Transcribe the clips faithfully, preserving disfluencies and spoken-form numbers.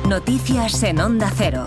Noticias en Onda Cero.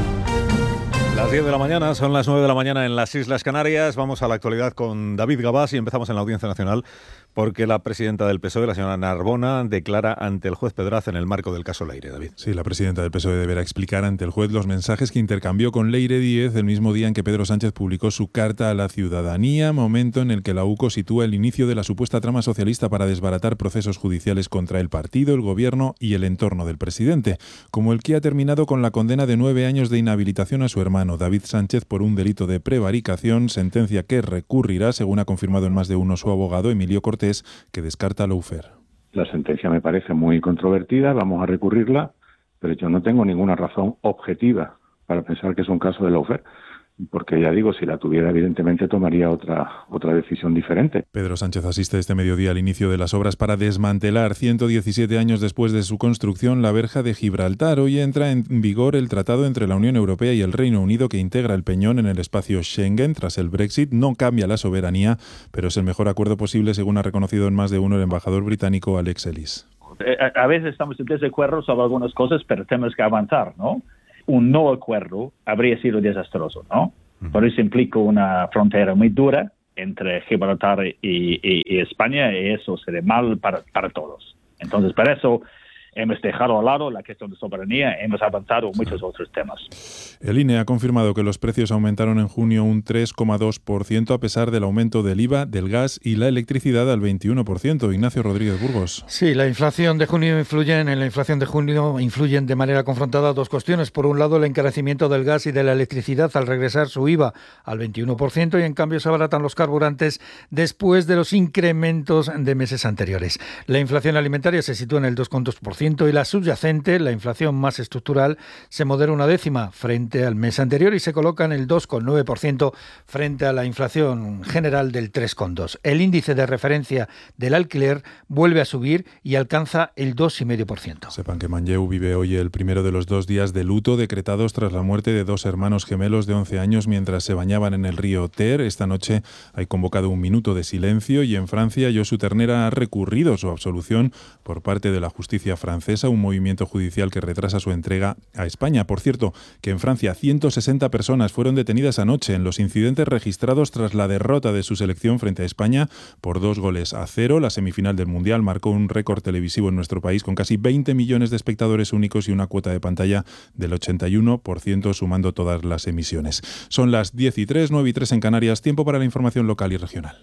Las diez de la mañana, son las nueve de la mañana en las Islas Canarias. Vamos a la actualidad con David Gabás y empezamos en la Audiencia Nacional porque la presidenta del P S O E, la señora Narbona, declara ante el juez Pedraz en el marco del caso Leire. David. Sí, la presidenta del P S O E deberá explicar ante el juez los mensajes que intercambió con Leire Díez el mismo día en que Pedro Sánchez publicó su carta a la ciudadanía, momento en el que la U C O sitúa el inicio de la supuesta trama socialista para desbaratar procesos judiciales contra el partido, el gobierno y el entorno del presidente, como el que ha terminado con la condena de nueve años de inhabilitación a su hermano David Sánchez por un delito de prevaricación, sentencia que recurrirá, según ha confirmado en más de uno su abogado Emilio Cortés, que descarta lawfare. La sentencia me parece muy controvertida, vamos a recurrirla, pero yo no tengo ninguna razón objetiva para pensar que es un caso de lawfare. Porque ya digo, si la tuviera, evidentemente tomaría otra otra decisión diferente. Pedro Sánchez asiste este mediodía al inicio de las obras para desmantelar, ciento diecisiete años después de su construcción, la verja de Gibraltar. Hoy entra en vigor el tratado entre la Unión Europea y el Reino Unido que integra el peñón en el espacio Schengen. Tras el Brexit no cambia la soberanía, pero es el mejor acuerdo posible, según ha reconocido en más de uno el embajador británico Alex Ellis. A veces estamos en desacuerdo sobre algunas cosas, pero tenemos que avanzar, ¿no? Un no acuerdo habría sido desastroso, ¿no? Por eso implica una frontera muy dura entre Gibraltar y, y, y España, y eso sería mal para, para todos. Entonces, para eso hemos dejado a lado la cuestión de soberanía, hemos avanzado en muchos otros temas. El I N E ha confirmado que los precios aumentaron en junio un tres coma dos por ciento a pesar del aumento del I V A, del gas y la electricidad al veintiuno por ciento. Ignacio Rodríguez Burgos. Sí, la inflación de junio influyen, en la inflación de junio influyen de manera confrontada dos cuestiones. Por un lado, el encarecimiento del gas y de la electricidad al regresar su I V A al veintiuno por ciento y en cambio se abaratan los carburantes después de los incrementos de meses anteriores. La inflación alimentaria se sitúa en el dos coma dos por ciento y la subyacente, la inflación más estructural, se modera una décima frente al mes anterior y se coloca en el dos coma nueve por ciento frente a la inflación general del tres coma dos por ciento. El índice de referencia del alquiler vuelve a subir y alcanza el dos coma cinco por ciento. Sepan que Manlleu vive hoy el primero de los dos días de luto decretados tras la muerte de dos hermanos gemelos de once años mientras se bañaban en el río Ter. Esta noche hay convocado un minuto de silencio y en Francia Josu Ternera ha recurrido su absolución por parte de la justicia francesa. francesa, un movimiento judicial que retrasa su entrega a España. Por cierto, que en Francia ciento sesenta personas fueron detenidas anoche en los incidentes registrados tras la derrota de su selección frente a España por dos goles a cero. La semifinal del Mundial marcó un récord televisivo en nuestro país con casi veinte millones de espectadores únicos y una cuota de pantalla del ochenta y uno por ciento sumando todas las emisiones. Son las diez y tres, nueve y tres en Canarias, tiempo para la información local y regional.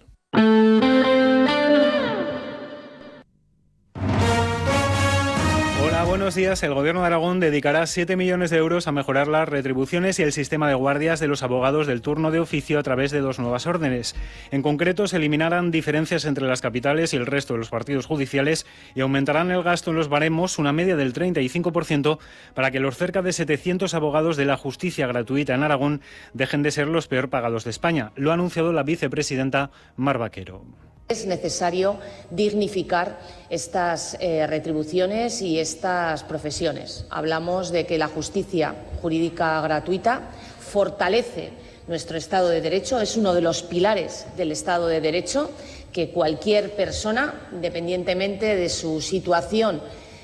Buenos días. El Gobierno de Aragón dedicará siete millones de euros a mejorar las retribuciones y el sistema de guardias de los abogados del turno de oficio a través de dos nuevas órdenes. En concreto, se eliminarán diferencias entre las capitales y el resto de los partidos judiciales y aumentarán el gasto en los baremos una media del treinta y cinco por ciento para que los cerca de setecientos abogados de la justicia gratuita en Aragón dejen de ser los peor pagados de España. Lo ha anunciado la vicepresidenta Mar Vaquero. Es necesario dignificar estas eh, retribuciones y estas profesiones. Hablamos de que la justicia jurídica gratuita fortalece nuestro Estado de Derecho, es uno de los pilares del Estado de Derecho, que cualquier persona, independientemente de su situación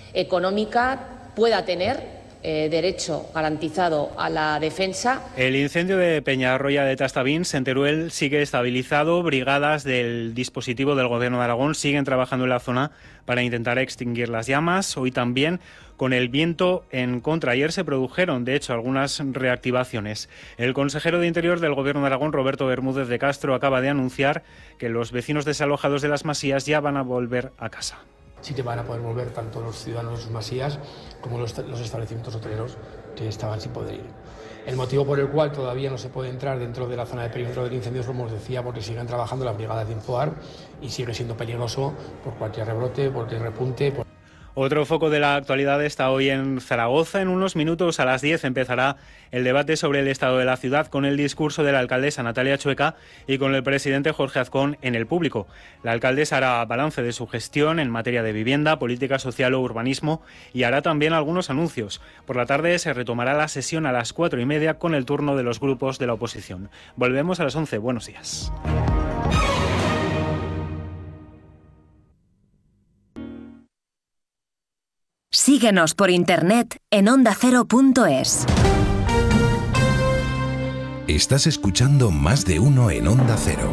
económica, pueda tener Eh, derecho garantizado a la defensa. El incendio de Peñarroya de Tastavins, en Teruel, sigue estabilizado. Brigadas del dispositivo del Gobierno de Aragón siguen trabajando en la zona para intentar extinguir las llamas. Hoy también, con el viento en contra, ayer se produjeron, de hecho, algunas reactivaciones. El consejero de Interior del Gobierno de Aragón, Roberto Bermúdez de Castro, acaba de anunciar que los vecinos desalojados de las masías ya van a volver a casa. Sí que van a poder volver tanto los ciudadanos de sus masías como los, los establecimientos hoteleros que estaban sin poder ir. El motivo por el cual todavía no se puede entrar dentro de la zona de perímetro del incendio, como os decía, porque siguen trabajando las brigadas de Infoar y sigue siendo peligroso por cualquier rebrote, cualquier repunte. Por... Otro foco de la actualidad está hoy en Zaragoza. En unos minutos, a las diez, empezará el debate sobre el estado de la ciudad con el discurso de la alcaldesa Natalia Chueca y con el presidente Jorge Azcón en el público. La alcaldesa hará balance de su gestión en materia de vivienda, política social o urbanismo y hará también algunos anuncios. Por la tarde se retomará la sesión a las cuatro y media con el turno de los grupos de la oposición. Volvemos a las once. Buenos días. Sigue Síguenos por internet en onda cero punto es. Estás escuchando Más de Uno en Onda Cero.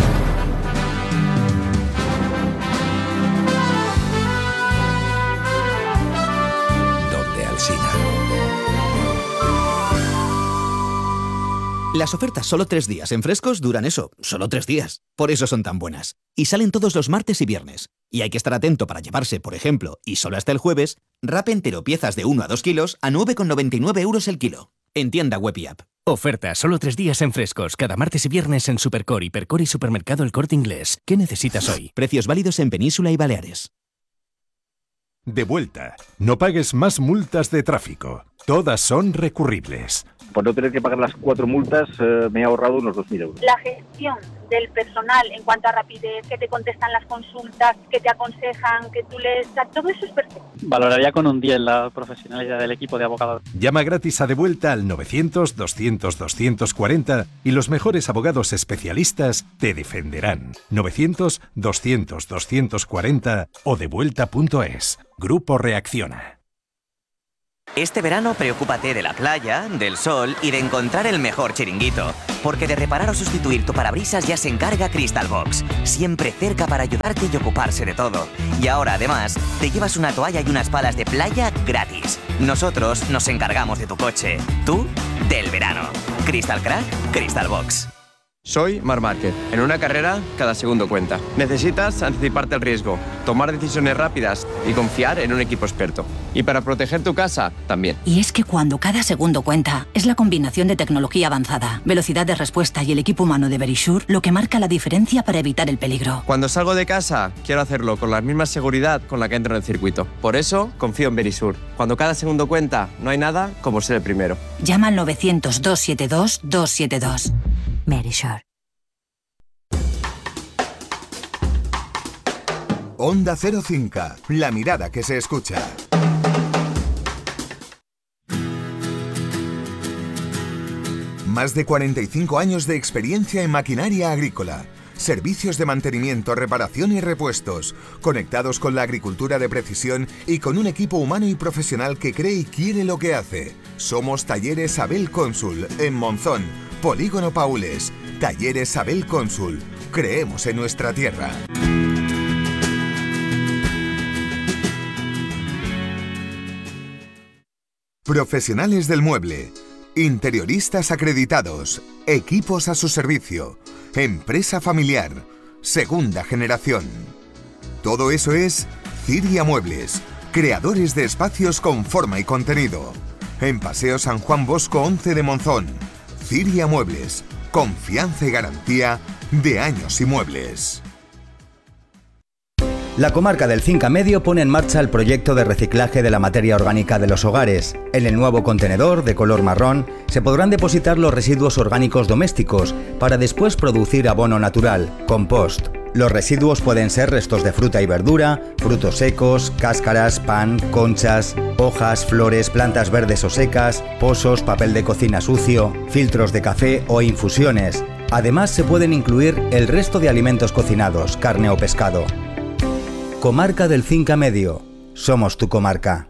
Donde Alsina. Las ofertas solo tres días en Frescos duran eso, solo tres días. Por eso son tan buenas. Y salen todos los martes y viernes. Y hay que estar atento para llevarse, por ejemplo, y solo hasta el jueves, wrap entero piezas de uno a dos kilos a nueve con noventa y nueve euros el kilo. En tienda web y app. Oferta solo tres días en Frescos, cada martes y viernes en Supercore, Hipercore y Supermercado El Corte Inglés. ¿Qué necesitas hoy? Precios válidos en Península y Baleares. De vuelta. No pagues más multas de tráfico. Todas son recurribles. Por no tener que pagar las cuatro multas, eh, me he ahorrado unos dos mil euros. La gestión del personal en cuanto a rapidez, que te contestan las consultas, que te aconsejan, que tú les... Todo eso es perfecto. Valoraría con un diez la profesionalidad del equipo de abogados. Llama gratis a De Vuelta al novecientos, doscientos, doscientos cuarenta y los mejores abogados especialistas te defenderán. novecientos, doscientos, doscientos cuarenta o devuelta punto es. Grupo Reacciona. Este verano preocúpate de la playa, del sol y de encontrar el mejor chiringuito. Porque de reparar o sustituir tu parabrisas ya se encarga Crystal Box. Siempre cerca para ayudarte y ocuparse de todo. Y ahora además te llevas una toalla y unas palas de playa gratis. Nosotros nos encargamos de tu coche. Tú, del verano. Crystal Crack, Crystal Box. Soy Marc Márquez. En una carrera, cada segundo cuenta. Necesitas anticiparte al riesgo, tomar decisiones rápidas y confiar en un equipo experto. Y para proteger tu casa, también. Y es que cuando cada segundo cuenta, es la combinación de tecnología avanzada, velocidad de respuesta y el equipo humano de Verisure lo que marca la diferencia para evitar el peligro. Cuando salgo de casa, quiero hacerlo con la misma seguridad con la que entro en el circuito. Por eso, confío en Verisure. Cuando cada segundo cuenta, no hay nada como ser el primero. Llama al novecientos, doscientos setenta y dos, doscientos setenta y dos. Verisure. Onda Cero Cinca, la mirada que se escucha. Más de cuarenta y cinco años de experiencia en maquinaria agrícola. Servicios de mantenimiento, reparación y repuestos, conectados con la agricultura de precisión y con un equipo humano y profesional que cree y quiere lo que hace. Somos Talleres Abel Cónsul, en Monzón, Polígono Paules. Talleres Abel Cónsul. Creemos en nuestra tierra. Profesionales del mueble, interioristas acreditados, equipos a su servicio, empresa familiar, segunda generación. Todo eso es Ciria Muebles, creadores de espacios con forma y contenido. En Paseo San Juan Bosco once de Monzón, Ciria Muebles, confianza y garantía de años y muebles. La comarca del Cinca Medio pone en marcha el proyecto de reciclaje de la materia orgánica de los hogares. En el nuevo contenedor, de color marrón, se podrán depositar los residuos orgánicos domésticos para después producir abono natural, compost. Los residuos pueden ser restos de fruta y verdura, frutos secos, cáscaras, pan, conchas, hojas, flores, plantas verdes o secas, pozos, papel de cocina sucio, filtros de café o infusiones. Además, se pueden incluir el resto de alimentos cocinados, carne o pescado. Comarca del Cinca Medio. Somos tu comarca.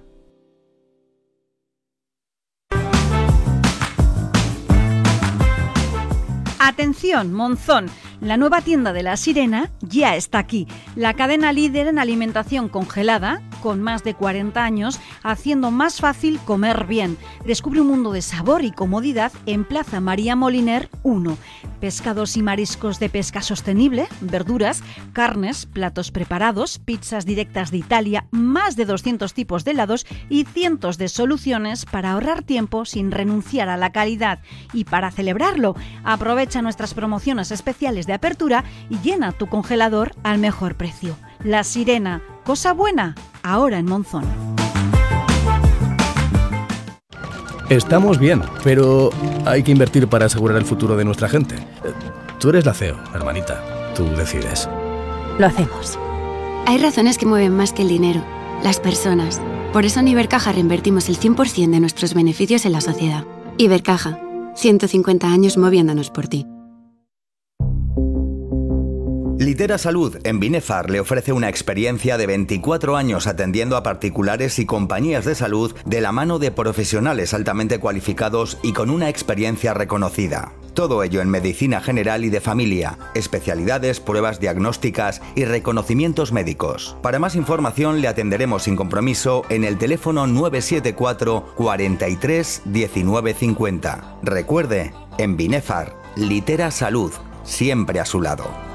Atención, Monzón. La nueva tienda de La Sirena ya está aquí. La cadena líder en alimentación congelada, con más de cuarenta años, haciendo más fácil comer bien. Descubre un mundo de sabor y comodidad en Plaza María Moliner uno. Pescados y mariscos de pesca sostenible, verduras, carnes, platos preparados, pizzas directas de Italia, más de doscientos tipos de helados y cientos de soluciones para ahorrar tiempo sin renunciar a la calidad. Y para celebrarlo, aprovecha nuestras promociones especiales de apertura y llena tu congelador al mejor precio. La Sirena, cosa buena, ahora en Monzón. Estamos bien, pero hay que invertir para asegurar el futuro de nuestra gente. Tú eres la C E O, hermanita. Tú decides. Lo hacemos. Hay razones que mueven más que el dinero, las personas. Por eso en Ibercaja reinvertimos el cien por ciento de nuestros beneficios en la sociedad. Ibercaja, ciento cincuenta años moviéndonos por ti. Litera Salud en Binefar le ofrece una experiencia de veinticuatro años atendiendo a particulares y compañías de salud de la mano de profesionales altamente cualificados y con una experiencia reconocida. Todo ello en medicina general y de familia, especialidades, pruebas diagnósticas y reconocimientos médicos. Para más información le atenderemos sin compromiso en el teléfono nueve siete cuatro, cuarenta y tres, diecinueve cincuenta. Recuerde, en Binefar, Litera Salud, siempre a su lado.